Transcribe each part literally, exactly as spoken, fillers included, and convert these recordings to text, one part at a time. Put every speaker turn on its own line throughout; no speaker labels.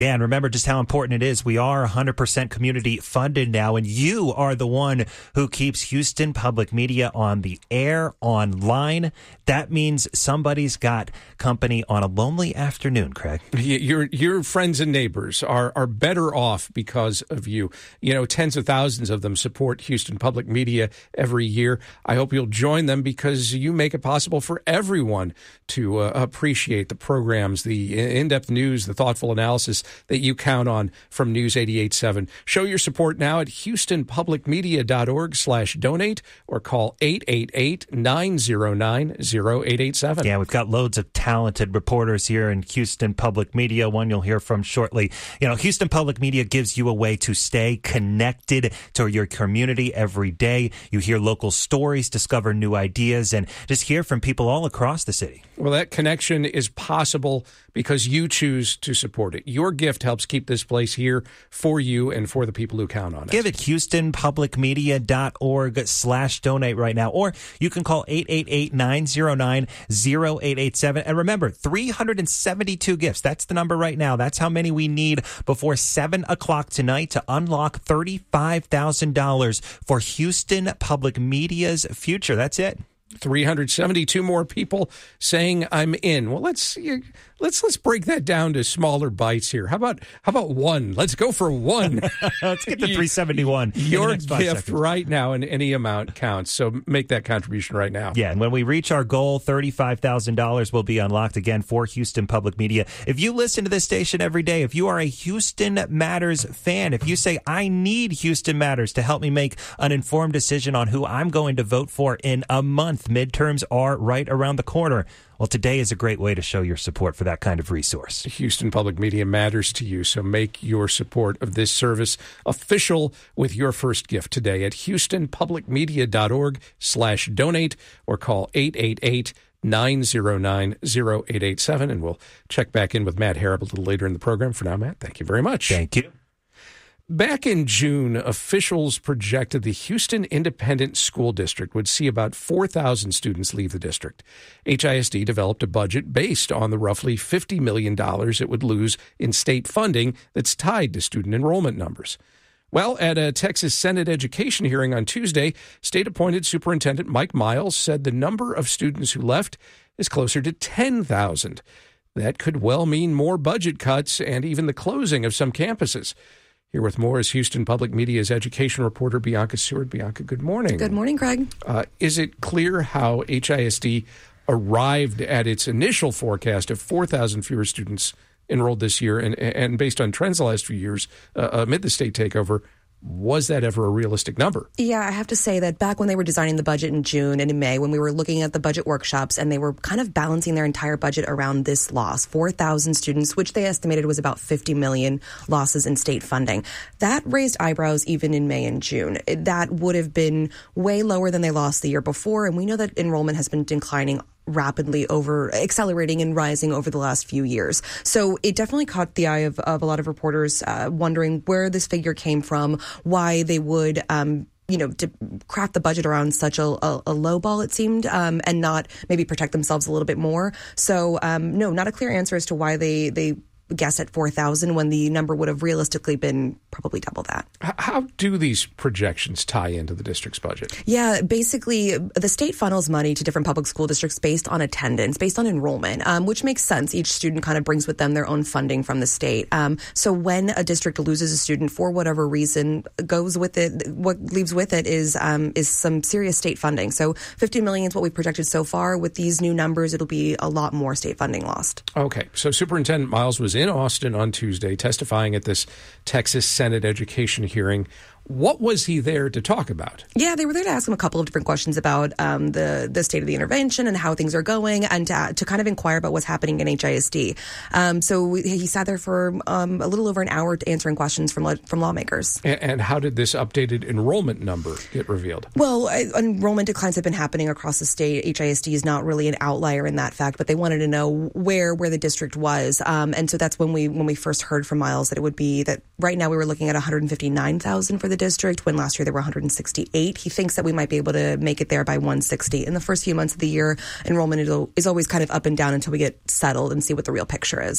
Yeah, and remember just how important it is. We are one hundred percent community funded now, and you are the one who keeps Houston Public Media on the air, online. That means somebody's got company on a lonely afternoon, Craig.
Your your friends and neighbors are, are better off because of you. You know, tens of thousands of them support Houston Public Media every year. I hope you'll join them because you make it possible for everyone to uh, appreciate the programs, the in-depth news, the thoughtful analysis that you count on from News eighty-eight point seven. Show your support now at houstonpublicmedia.org slash donate or call eight eight eight, nine zero nine, zero eight eight seven.
Yeah, we've got loads of talented reporters here in Houston Public Media, one you'll hear from shortly. You know, Houston Public Media gives you a way to stay connected to your community every day. You hear local stories, discover new ideas, and just hear from people all across the city.
Well, that connection is possible because you choose to support it. Your gift helps keep this place here for you and for the people who count on it.
Give it houstonpublicmedia.org slash donate right now, or you can call eight eight eight, nine zero nine, zero eight eight seven. And remember, three hundred seventy-two gifts. That's the number right now. That's how many we need before seven o'clock tonight to unlock thirty-five thousand dollars for Houston Public Media's future. That's it.
three hundred seventy-two more people saying I'm in. Well, let's let's let's break that down to smaller bites here. How about how about one? Let's go for one.
Let's get to three seventy-one.
Your gift right now in any amount counts. So make that contribution right now.
Yeah, and when we reach our goal, thirty-five thousand dollars will be unlocked again for Houston Public Media. If you listen to this station every day, if you are a Houston Matters fan, if you say, I need Houston Matters to help me make an informed decision on who I'm going to vote for in a month, midterms are right around the corner. Well, today is a great way to show your support for that kind of resource.
Houston Public Media matters to you, so make your support of this service official with your first gift today at houstonpublicmedia.org slash donate or call eight eight eight, nine zero nine, zero eight eight seven, and we'll check back in with Matt Harrop a little later in the program. For now, Matt, thank you very much.
Thank you.
Back in June, officials projected the Houston Independent School District would see about four thousand students leave the district. H I S D developed a budget based on the roughly fifty million dollars it would lose in state funding that's tied to student enrollment numbers. Well, at a Texas Senate education hearing on Tuesday, state-appointed Superintendent Mike Miles said the number of students who left is closer to ten thousand. That could well mean more budget cuts and even the closing of some campuses. Here with more is Houston Public Media's education reporter, Bianca Seward. Bianca, good morning.
Good morning, Greg.
Uh, is it clear how H I S D arrived at its initial forecast of four thousand fewer students enrolled this year? And, and based on trends the last few years, uh, amid the state takeover, was that ever a realistic number?
Yeah, I have to say that back when they were designing the budget in June and in May, when we were looking at the budget workshops and they were kind of balancing their entire budget around this loss, four thousand students, which they estimated was about fifty million losses in state funding. That raised eyebrows even in May and June. That would have been way lower than they lost the year before. And we know that enrollment has been declining rapidly over accelerating and rising over the last few years. So it definitely caught the eye of, of a lot of reporters uh, wondering where this figure came from, why they would um, you know, to craft the budget around such a, a, a low ball, it seemed, um, and not maybe protect themselves a little bit more. So um, no, not a clear answer as to why they they guess at four thousand when the number would have realistically been probably double that.
How do these projections tie into the district's budget?
Yeah, basically, the state funnels money to different public school districts based on attendance, based on enrollment, um, which makes sense. Each student kind of brings with them their own funding from the state. Um, so when a district loses a student for whatever reason, goes with it, what leaves with it is um, is some serious state funding. So fifty million is what we've projected so far. With these new numbers, it'll be a lot more state funding lost.
Okay, so Superintendent Miles was in Austin on Tuesday testifying at this Texas Senate education hearing. What was he there to talk about?
Yeah, they were there to ask him a couple of different questions about um, the the state of the intervention and how things are going, and to, to kind of inquire about what's happening in H I S D. Um, so he sat there for um, a little over an hour answering questions from from lawmakers.
And, and how did this updated enrollment number get revealed?
Well, enrollment declines have been happening across the state. H I S D is not really an outlier in that fact, but they wanted to know where where the district was, um, and so that's when we when we first heard from Miles that it would be that right now we were looking at one hundred fifty-nine thousand for the district, when last year there were one hundred sixty-eight. He thinks that we might be able to make it there by one hundred sixty. In the first few months of the year, enrollment is always kind of up and down until we get settled and see what the real picture is.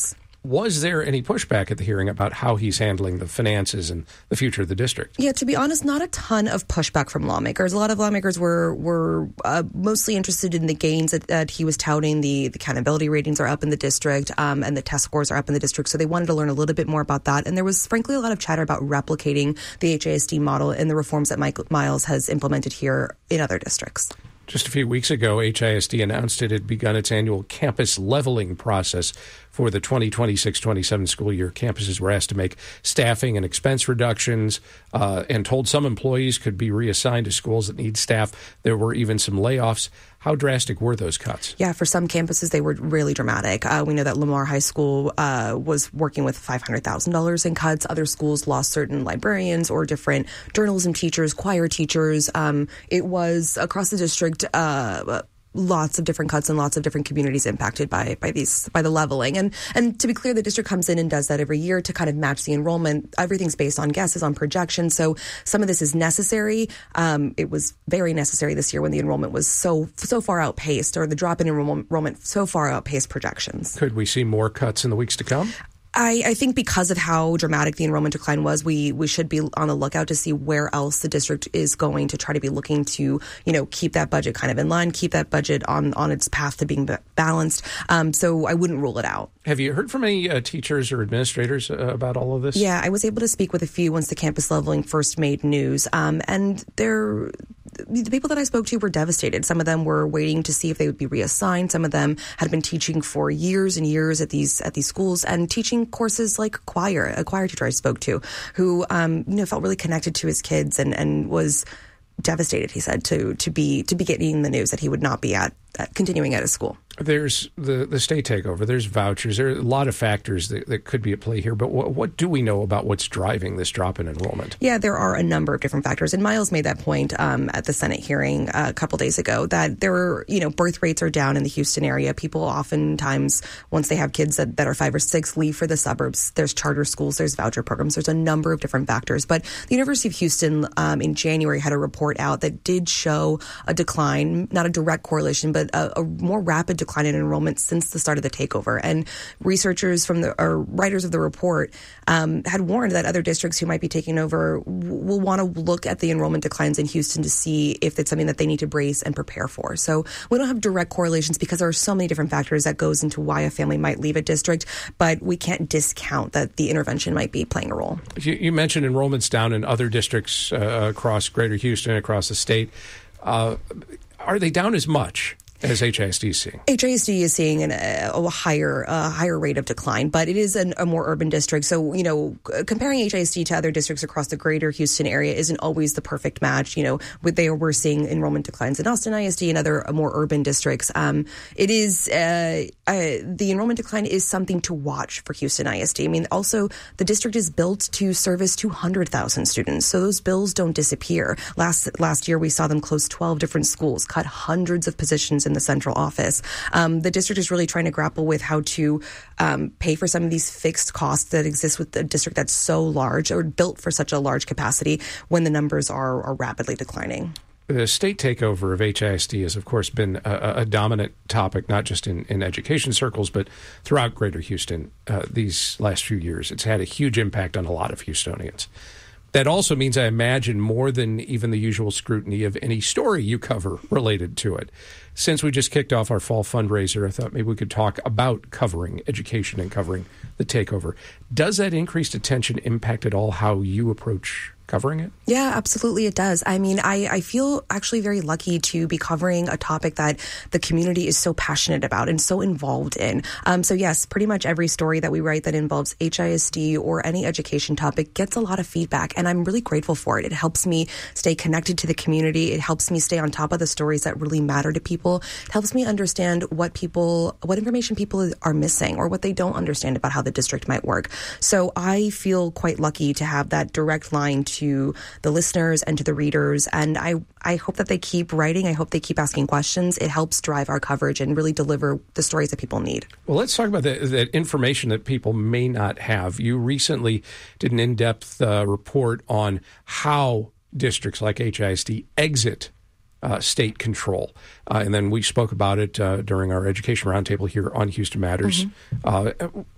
Was there any pushback at the hearing about how he's handling the finances and the future of the district?
Yeah, to be honest, not a ton of pushback from lawmakers. A lot of lawmakers were were uh, mostly interested in the gains that, that he was touting. The, the accountability ratings are up in the district, um, and the test scores are up in the district. So they wanted to learn a little bit more about that. And there was, frankly, a lot of chatter about replicating the H I S D model and the reforms that Mike Miles has implemented here in other districts.
Just a few weeks ago, H I S D announced it had begun its annual campus leveling process for the twenty twenty-six twenty-seven school year. Campuses were asked to make staffing and expense reductions uh, and told some employees could be reassigned to schools that need staff. There were even some layoffs. How drastic were those cuts?
Yeah, for some campuses, they were really dramatic. Uh, we know that Lamar High School uh, was working with five hundred thousand dollars in cuts. Other schools lost certain librarians or different journalism teachers, choir teachers. Um, it was across the district. Uh, Lots of different cuts and lots of different communities impacted by by these by the leveling. And and to be clear, the district comes in and does that every year to kind of match the enrollment. Everything's based on guesses, on projections. So some of this is necessary. Um, it was very necessary this year when the enrollment was so so far outpaced, or the drop in enrollment so far outpaced projections.
Could we see more cuts in the weeks to come?
I, I think because of how dramatic the enrollment decline was, we we should be on the lookout to see where else the district is going to try to be looking to, you know, keep that budget kind of in line, keep that budget on, on its path to being balanced. Um, so I wouldn't rule it out.
Have you heard from any uh, teachers or administrators uh, about all of this?
Yeah, I was able to speak with a few once the campus leveling first made news. Um, and they're... The people that I spoke to were devastated. Some of them were waiting to see if they would be reassigned. Some of them had been teaching for years and years at these at these schools and teaching courses like choir. A choir teacher I spoke to who um, you know felt really connected to his kids and, and was devastated, he said, to to be to be getting the news that he would not be at, at continuing at his school.
There's the, the state takeover. There's vouchers. There are a lot of factors that, that could be at play here. But what, what do we know about what's driving this drop in enrollment?
Yeah, there are a number of different factors. And Miles made that point um, at the Senate hearing uh, a couple days ago that there are, you know, birth rates are down in the Houston area. People oftentimes, once they have kids that, that are five or six, leave for the suburbs. There's charter schools. There's voucher programs. There's a number of different factors. But the University of Houston um, in January had a report out that did show a decline, not a direct correlation, but a, a more rapid decline in enrollment since the start of the takeover. And researchers from the, or writers of the report um, had warned that other districts who might be taking over w- will want to look at the enrollment declines in Houston to see if it's something that they need to brace and prepare for. So we don't have direct correlations because there are so many different factors that goes into why a family might leave a district, but we can't discount that the intervention might be playing a role.
You, you mentioned enrollments down in other districts uh, across Greater Houston, across the state. Uh, are they down as much as H I S D is seeing? H I S
D is seeing an, a higher a higher rate of decline, but it is an, a more urban district. So, you know, comparing H I S D to other districts across the greater Houston area isn't always the perfect match. You know, with they we're seeing enrollment declines in Austin I S D and other more urban districts. Um, it is uh, uh, the enrollment decline is something to watch for Houston I S D. I mean, also the district is built to service two hundred thousand students, so those bills don't disappear. Last last year, we saw them close twelve different schools, cut hundreds of positions in the central office. Um, the district is really trying to grapple with how to um, pay for some of these fixed costs that exist with the district that's so large or built for such a large capacity when the numbers are, are rapidly declining.
The state takeover of H I S D has, of course, been a, a dominant topic, not just in, in education circles, but throughout Greater Houston uh, these last few years. It's had a huge impact on a lot of Houstonians. That also means, I imagine, more than even the usual scrutiny of any story you cover related to it. Since we just kicked off our fall fundraiser, I thought maybe we could talk about covering education and covering the takeover. Does that increased attention impact at all how you approach covering it?
Yeah, absolutely it does. I mean, I, I feel actually very lucky to be covering a topic that the community is so passionate about and so involved in. Um, so yes, pretty much every story that we write that involves H I S D or any education topic gets a lot of feedback, and I'm really grateful for it. It helps me stay connected to the community. It helps me stay on top of the stories that really matter to people. It helps me understand what people, what information people are missing or what they don't understand about how the district might work. So I feel quite lucky to have that direct line to to the listeners and to the readers. And I, I hope that they keep writing. I hope they keep asking questions. It helps drive our coverage and really deliver the stories that people need.
Well, let's talk about that, that information that people may not have. You recently did an in-depth uh, report on how districts like H I S D exit Uh, state control. Uh, and then we spoke about it uh, during our education roundtable here on Houston Matters. Mm-hmm. Uh,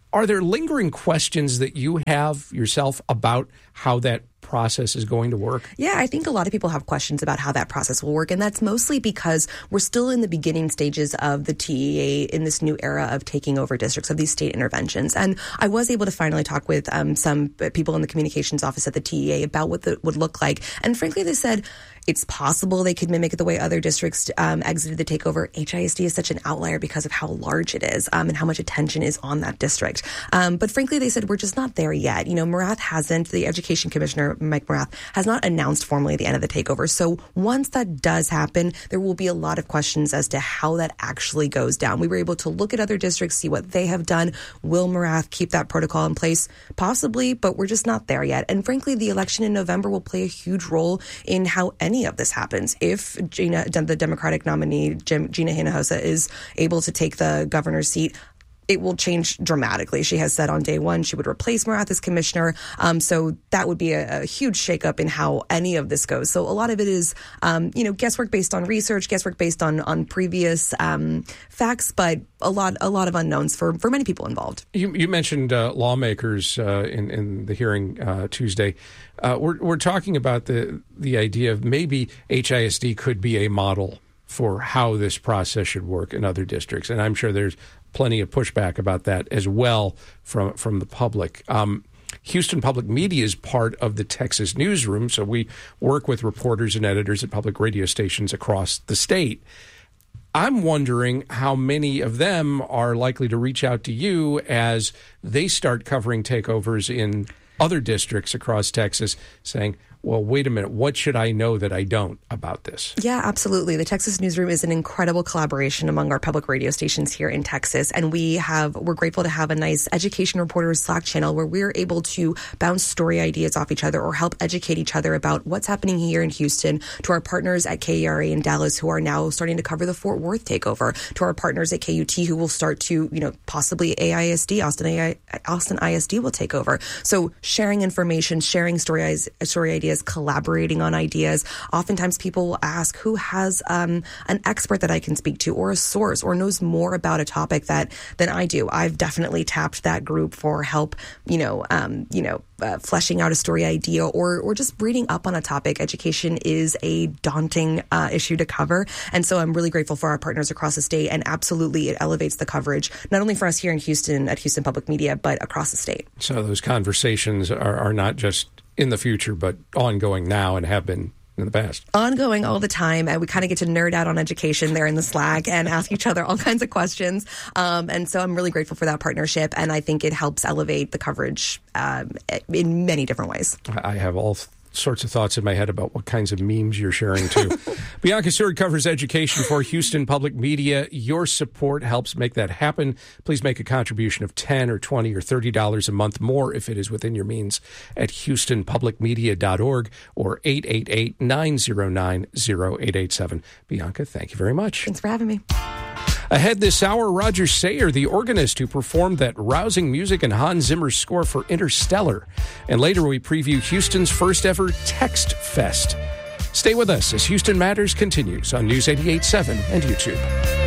Are there lingering questions that you have yourself about how that process is going to work?
Yeah, I think a lot of people have questions about how that process will work, and that's mostly because we're still in the beginning stages of the T E A in this new era of taking over districts, of these state interventions. And I was able to finally talk with um, some people in the communications office at the T E A about what that would look like. And frankly, they said it's possible they could mimic the way other districts um, exited the takeover. H I S D is such an outlier because of how large it is um, and how much attention is on that district. Um, but frankly, they said we're just not there yet. You know, Morath hasn't, the education commissioner, Mike Morath, has not announced formally the end of the takeover. So once that does happen, there will be a lot of questions as to how that actually goes down. We were able to look at other districts, see what they have done. Will Morath keep that protocol in place? Possibly, but we're just not there yet. And frankly, the election in November will play a huge role in how any of this happens. If Gina, the Democratic nominee, Gina Hinojosa, is able to take the governor's seat, it will change dramatically. She has said on day one she would replace Morath as commissioner. Um, so that would be a, a huge shakeup in how any of this goes. So a lot of it is, um, you know, guesswork based on research, guesswork based on on previous um, facts, but a lot a lot of unknowns for, for many people involved.
You, you mentioned uh, lawmakers uh, in in the hearing uh, Tuesday. Uh, we're we're talking about the the idea of maybe H I S D could be a model for how this process should work in other districts, and I'm sure there's plenty of pushback about that as well from from the public. Um, Houston Public Media is part of the Texas newsroom, so we work with reporters and editors at public radio stations across the state. I'm wondering how many of them are likely to reach out to you as they start covering takeovers in other districts across Texas, saying, well, wait a minute, what should I know that I don't about this?
Yeah, absolutely. The Texas Newsroom is an incredible collaboration among our public radio stations here in Texas. And we have, we're grateful to have a nice education reporters Slack channel where we're able to bounce story ideas off each other or help educate each other about what's happening here in Houston, to our partners at K E R A in Dallas who are now starting to cover the Fort Worth takeover, to our partners at K U T who will start to, you know, possibly A I S D, Austin, A I, Austin I S D will take over. So sharing information, sharing story, story ideas, collaborating on ideas. Oftentimes people will ask who has um, an expert that I can speak to or a source or knows more about a topic that than I do. I've definitely tapped that group for help, you know, um, you know, uh, fleshing out a story idea or or just reading up on a topic. Education is a daunting uh, issue to cover. And so I'm really grateful for our partners across the state. And absolutely, it elevates the coverage, not only for us here in Houston at Houston Public Media, but across the state.
So those conversations are, are not just in the future, but ongoing now and have been in the past.
Ongoing all the time. And we kind of get to nerd out on education there in the Slack and ask each other all kinds of questions. Um, and so I'm really grateful for that partnership. And I think it helps elevate the coverage um, in many different ways.
I have all sorts of thoughts in my head about what kinds of memes you're sharing too. Bianca Seward covers education for Houston Public Media. Your support helps make that happen. Please make a contribution of ten or twenty or thirty dollars a month more if it is within your means at houston public media dot org or eight eight eight, nine zero nine, zero eight eight seven. Bianca, thank you very much.
Thanks for having me.
Ahead this hour, Roger Sayer, the organist who performed that rousing music in Hans Zimmer's score for Interstellar. And later we preview Houston's first ever Text Fest. Stay with us as Houston Matters continues on News eighty-eight point seven and YouTube.